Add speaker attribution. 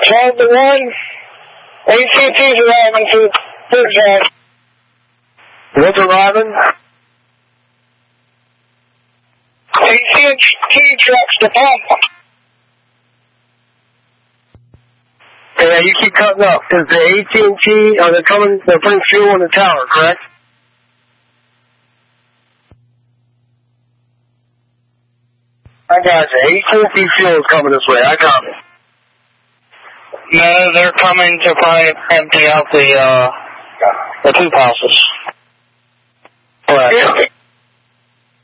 Speaker 1: 12 to 1. AT&T's arriving to Bridgeville.
Speaker 2: What's arriving?
Speaker 1: AT&T trucks to pump.
Speaker 2: Yeah, you keep cutting up. Is the AT&T, they're putting fuel in the tower, correct? I got you. AT&T fuel is coming this way. I got it.
Speaker 1: No, they're coming to probably empty out the 2 houses.
Speaker 2: All right.